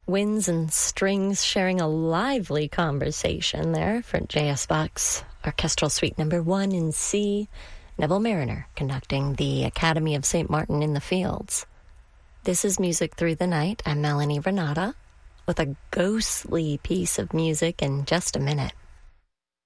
Winds and strings sharing a lively conversation there for J.S. Bach's Orchestral Suite No. 1 in C, Neville Marriner conducting the Academy of St. Martin in the Fields. This is Music Through the Night. I'm Melanie Renata with a ghostly piece of music in just a minute.